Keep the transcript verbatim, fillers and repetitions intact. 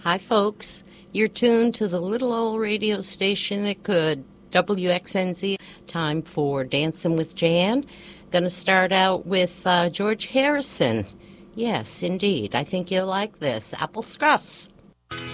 Hi, folks. You're tuned to the little old radio station that could, W X N Z. Time for Dancing with Jan. Going to start out with uh, George Harrison. Yes, indeed. I think you'll like this. Apple Scruffs.